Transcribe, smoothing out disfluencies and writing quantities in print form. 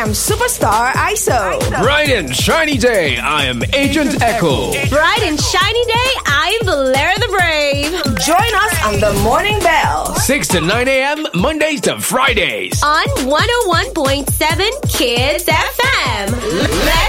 am Superstar ISO. Bright and shiny day, I am Agent Echo. Bright and shiny day, I'm Valera the Brave. Join us on the Morning Bell. 6 to 9 a.m., Mondays to Fridays. On 101.7 Kids FM. Let's